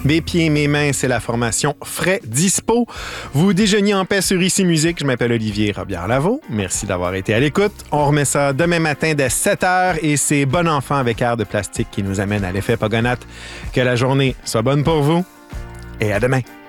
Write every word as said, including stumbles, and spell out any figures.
Mes pieds, mes mains, c'est la formation Frais Dispo. Vous déjeuniez en paix sur Ici Musique. Je m'appelle Olivier Robillard-Lavaux. Merci d'avoir été à l'écoute. On remet ça demain matin dès sept heures et c'est Bon Enfant avec Air de plastique qui nous amène à l'effet Pogonatte. Que la journée soit bonne pour vous et à demain.